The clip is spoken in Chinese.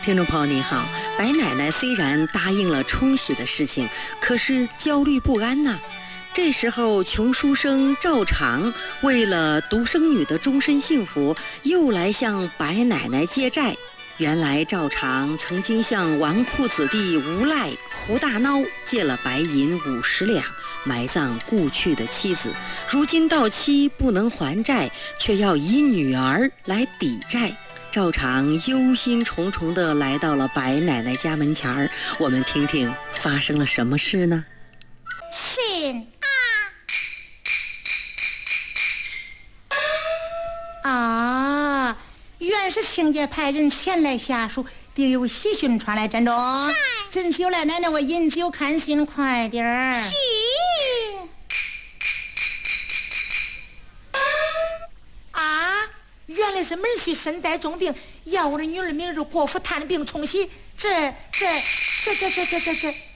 听众朋友你好，白奶奶虽然答应了冲喜的事情，可是焦虑不安呐。这时候穷书生赵常为了独生女的终身幸福，又来向白奶奶借债。原来赵常曾经向纨绔子弟无赖胡大孬借了白银50两，埋葬故去的妻子，如今到期不能还债，却要以女儿来抵债。赵常忧心忡忡地来到了白奶奶家门前儿，我们听听发生了什么事呢？ 亲啊，原是亲家派人前来下书，定有喜讯传来。珍重，斟酒来，奶奶我饮酒看信，快点儿。 是。 原来是门婿身带重病，要我的女儿明日国府探病冲喜，这